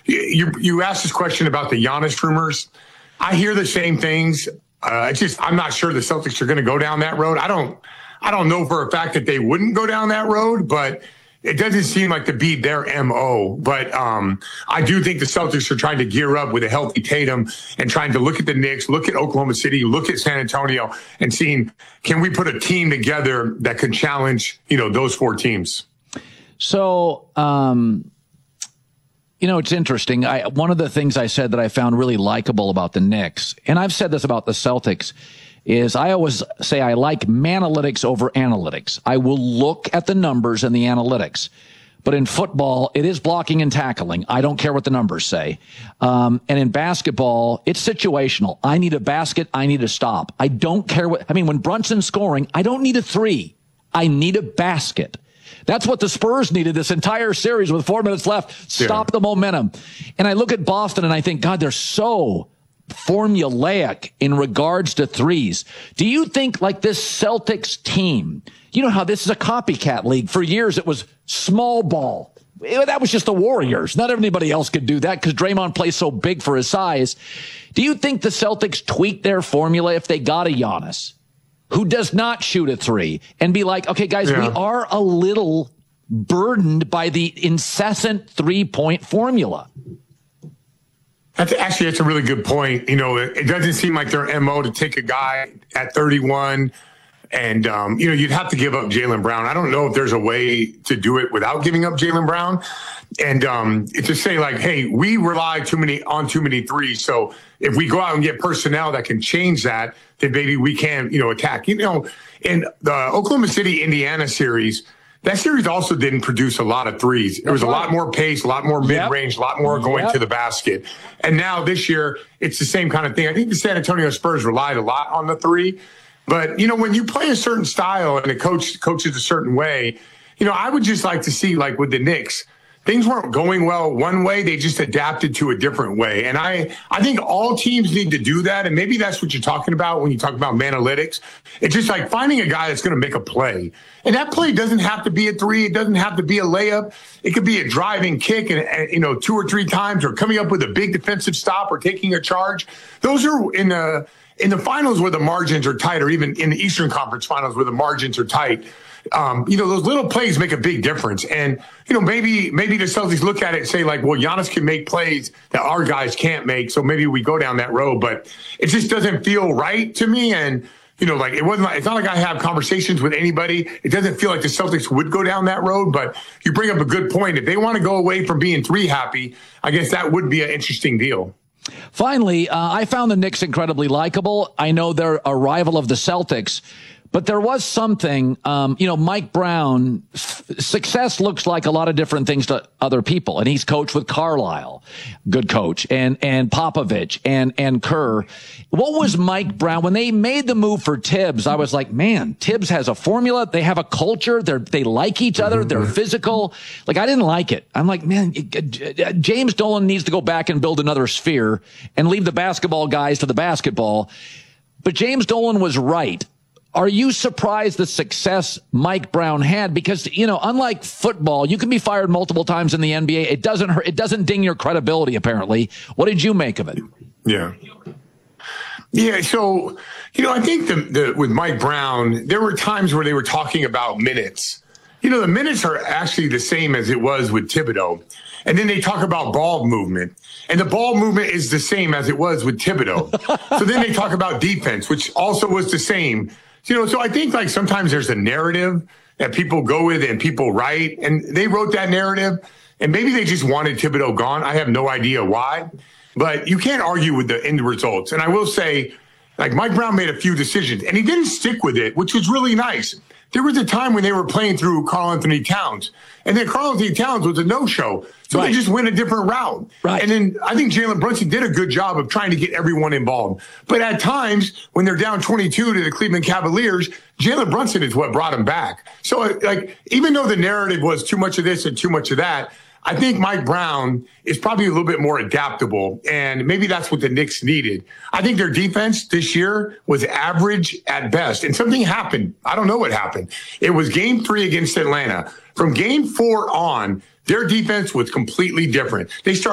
you asked this question about the Giannis rumors. I hear the same things. I'm not sure the Celtics are going to go down that road. I don't know for a fact that they wouldn't go down that road, but it doesn't seem like to be their MO. But I do think the Celtics are trying to gear up with a healthy Tatum and trying to look at the Knicks, look at Oklahoma City, look at San Antonio, and seeing, can we put a team together that could challenge, those four teams? So, it's interesting. One of the things I said that I found really likable about the Knicks, and I've said this about the Celtics, is I always say I like manalytics over analytics. I will look at the numbers and the analytics. But in football, it is blocking and tackling. I don't care what the numbers say. And in basketball, it's situational. I need a basket. I need a stop. I don't care when Brunson's scoring, I don't need a three. I need a basket. That's what the Spurs needed this entire series with 4 minutes left. Stop the momentum. And I look at Boston and I think, God, they're so formulaic in regards to threes. Do you think like this Celtics team, you know how this is a copycat league? For years, it was small ball. That was just the Warriors. Not anybody else could do that because Draymond plays so big for his size. Do you think the Celtics tweak their formula if they got a Giannis who does not shoot a three and be like, okay, guys, we are a little burdened by the incessant 3-point formula? That's a really good point. It doesn't seem like their MO to take a guy at 31 and, you'd have to give up Jaylen Brown. I don't know if there's a way to do it without giving up Jaylen Brown. And to say like, hey, we rely on too many threes. So if we go out and get personnel that can change that, then maybe we can, attack. In the Oklahoma City, Indiana series, that series also didn't produce a lot of threes. There was a lot more pace, a lot more mid-range, a lot more going to the basket. And now this year, it's the same kind of thing. I think the San Antonio Spurs relied a lot on the three. But, when you play a certain style and the coach coaches a certain way, I would just like to see, like with the Knicks, things weren't going well one way. They just adapted to a different way. And I think all teams need to do that. And maybe that's what you're talking about when you talk about analytics. It's just like finding a guy that's going to make a play. And that play doesn't have to be a three. It doesn't have to be a layup. It could be a driving kick and 2 or 3 times, or coming up with a big defensive stop or taking a charge. Those are in the finals where the margins are tight, or even in the Eastern Conference finals where the margins are tight. Those little plays make a big difference. And, maybe the Celtics look at it and say like, well, Giannis can make plays that our guys can't make. So maybe we go down that road, but it just doesn't feel right to me. And, it's not like I have conversations with anybody. It doesn't feel like the Celtics would go down that road, but you bring up a good point. If they want to go away from being three happy, I guess that would be an interesting deal. Finally, I found the Knicks incredibly likable. I know they're a rival of the Celtics, but there was something, Mike Brown, success looks like a lot of different things to other people. And he's coached with Carlisle, good coach, and Popovich and Kerr. What was Mike Brown? When they made the move for Tibbs, I was like, man, Tibbs has a formula. They have a culture. They like each other. They're physical. Like, I didn't like it. I'm like, man, James Dolan needs to go back and build another sphere and leave the basketball guys to the basketball. But James Dolan was right. Are you surprised the success Mike Brown had? Because, unlike football, you can be fired multiple times in the NBA. It doesn't hurt. It doesn't ding your credibility, apparently. What did you make of it? Yeah. So, I think with Mike Brown, there were times where they were talking about minutes. The minutes are actually the same as it was with Thibodeau. And then they talk about ball movement. And the ball movement is the same as it was with Thibodeau. So then they talk about defense, which also was the same. So I think like sometimes there's a narrative that people go with and people write, and they wrote that narrative, and maybe they just wanted Thibodeau gone. I have no idea why, but you can't argue with the end results. And I will say, like, Mike Brown made a few decisions, and he didn't stick with it, which was really nice. There was a time when they were playing through Karl-Anthony Towns, and then Karl-Anthony Towns was a no-show. So they just went a different route. Right. And then I think Jalen Brunson did a good job of trying to get everyone involved. But at times, when they're down 22 to the Cleveland Cavaliers, Jalen Brunson is what brought them back. So, like, even though the narrative was too much of this and too much of that, I think Mike Brown is probably a little bit more adaptable, and maybe that's what the Knicks needed. I think their defense this year was average at best, and something happened. I don't know what happened. It was Game 3 against Atlanta. From Game 4 on, their defense was completely different. They started